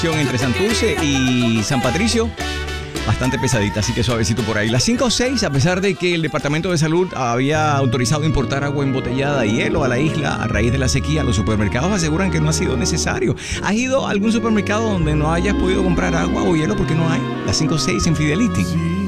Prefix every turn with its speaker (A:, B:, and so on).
A: Entre Santurce y San Patricio, bastante pesadita, así que suavecito por ahí. Las 5:06, a pesar de que el Departamento de Salud había autorizado importar agua embotellada y hielo a la isla a raíz de la sequía, los supermercados aseguran que no ha sido necesario. ¿Has ido a algún supermercado donde no hayas podido comprar agua o hielo porque no hay? Las 5:06 en Fidelity.